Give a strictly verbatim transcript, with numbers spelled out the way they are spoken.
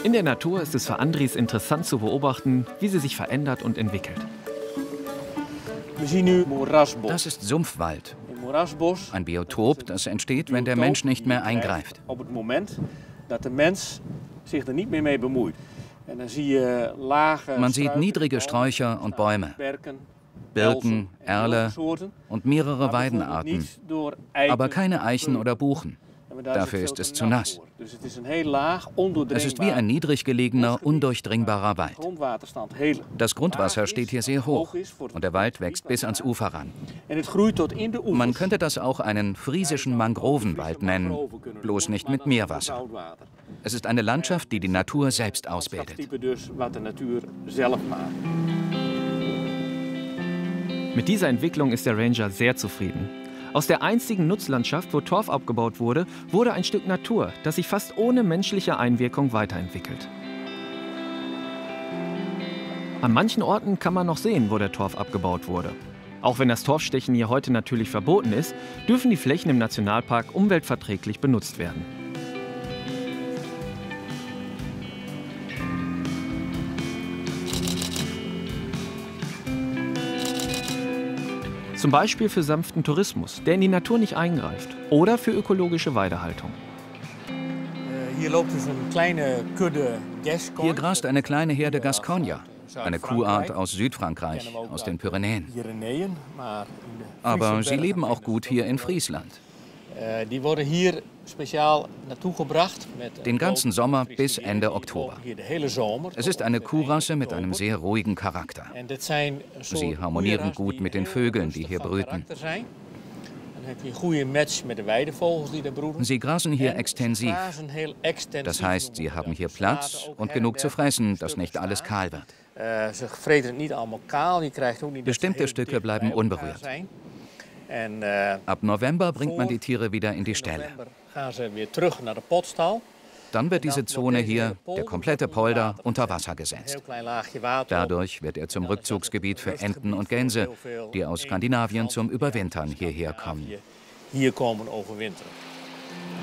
In der Natur ist es für Andries interessant zu beobachten, wie sie sich verändert und entwickelt. Das ist Sumpfwald. Ein Biotop, das entsteht, wenn der Mensch nicht mehr eingreift. Man sieht niedrige Sträucher und Bäume, Birken, Erle und mehrere Weidenarten, aber keine Eichen oder Buchen. Dafür ist es zu nass. Es ist wie ein niedrig gelegener, undurchdringbarer Wald. Das Grundwasser steht hier sehr hoch und der Wald wächst bis ans Ufer ran. Man könnte das auch einen friesischen Mangrovenwald nennen, bloß nicht mit Meerwasser. Es ist eine Landschaft, die die Natur selbst ausbildet. Mit dieser Entwicklung ist der Ranger sehr zufrieden. Aus der einzigen Nutzlandschaft, wo Torf abgebaut wurde, wurde ein Stück Natur, das sich fast ohne menschliche Einwirkung weiterentwickelt. An manchen Orten kann man noch sehen, wo der Torf abgebaut wurde. Auch wenn das Torfstechen hier heute natürlich verboten ist, dürfen die Flächen im Nationalpark umweltverträglich benutzt werden. Zum Beispiel für sanften Tourismus, der in die Natur nicht eingreift. Oder für ökologische Weidehaltung. Hier grast eine kleine Herde Gascogne, eine Kuhart aus Südfrankreich, aus den Pyrenäen. Aber sie leben auch gut hier in Friesland. Die wurden hier speziell naartoe gebracht. Den ganzen Sommer bis Ende Oktober. Es ist eine Kuhrasse mit einem sehr ruhigen Charakter. Sie harmonieren gut mit den Vögeln, die hier brüten. Sie grasen hier extensiv. Das heißt, sie haben hier Platz und genug zu fressen, dass nicht alles kahl wird. Bestimmte Stücke bleiben unberührt. Ab November bringt man die Tiere wieder in die Ställe. Dann wird diese Zone hier, der komplette Polder, unter Wasser gesetzt. Dadurch wird er zum Rückzugsgebiet für Enten und Gänse, die aus Skandinavien zum Überwintern hierher kommen.